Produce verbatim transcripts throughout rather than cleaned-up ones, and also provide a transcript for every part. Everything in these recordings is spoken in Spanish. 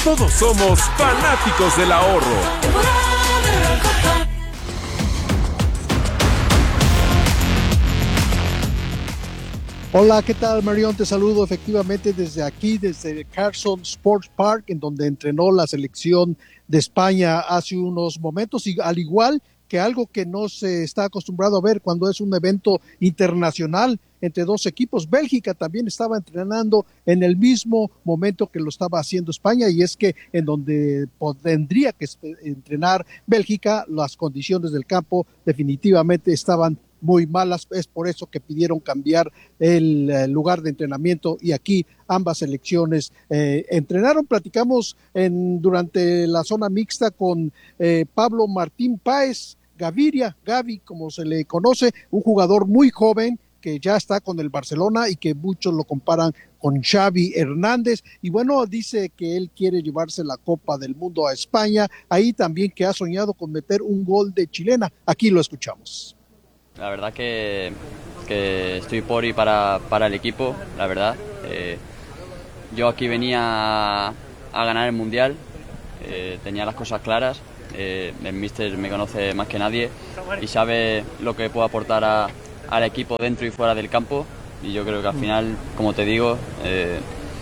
todos somos fanáticos del ahorro. Hola, ¿qué tal, Marión? Te saludo efectivamente desde aquí, desde Carson Sports Park, en donde entrenó la selección de España hace unos momentos, y al igual que algo que no se está acostumbrado a ver cuando es un evento internacional entre dos equipos. Bélgica también estaba entrenando en el mismo momento que lo estaba haciendo España, y es que en donde tendría que entrenar Bélgica, las condiciones del campo definitivamente estaban muy malas. Es por eso que pidieron cambiar el, el lugar de entrenamiento, y aquí ambas selecciones eh, entrenaron. Platicamos en, durante la zona mixta con eh, Pablo Martín Páez Gaviria, Gavi como se le conoce, un jugador muy joven que ya está con el Barcelona y que muchos lo comparan con Xavi Hernández, y bueno, dice que él quiere llevarse la Copa del Mundo a España, ahí también que ha soñado con meter un gol de chilena. Aquí lo escuchamos. La verdad que, que estoy por y para, para el equipo, la verdad. Eh, yo aquí venía a, a ganar el Mundial, eh, tenía las cosas claras, eh, el míster me conoce más que nadie y sabe lo que puedo aportar a, al equipo dentro y fuera del campo, y yo creo que al final, como te digo, eh,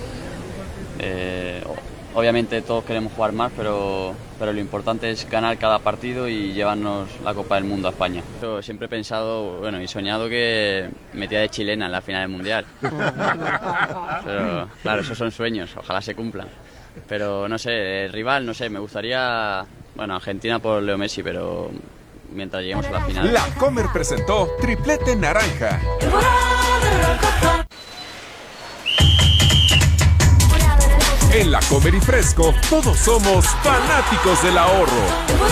eh, obviamente todos queremos jugar más, pero, pero lo importante es ganar cada partido y llevarnos la Copa del Mundo a España. Yo siempre he pensado, bueno, y soñado que metía de chilena en la final del Mundial. Pero claro, esos son sueños, ojalá se cumplan. Pero no sé, el rival, no sé, me gustaría, bueno, Argentina por Leo Messi, pero mientras lleguemos a la final. La Comer presentó Triplete Naranja. En La Comer y Fresco, todos somos fanáticos del ahorro.